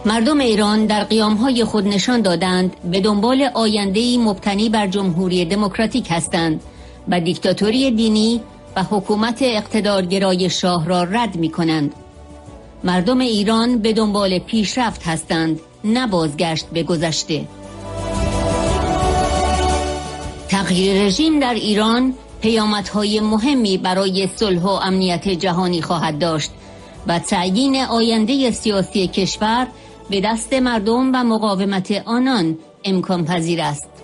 مردم ایران در قیام‌های خود نشان دادند به دنبال آینده‌ای مبتنی بر جمهوری دموکراتیک هستند و دیکتاتوری دینی و حکومت اقتدارگرای شاه را رد می‌کنند. مردم ایران به دنبال پیشرفت هستند، نه بازگشت به گذشته. تغییر رژیم در ایران پیامدهای مهمی برای صلح و امنیت جهانی خواهد داشت و تعیین آینده سیاسی کشور به دست مردم و مقاومت آنان امکان پذیر است.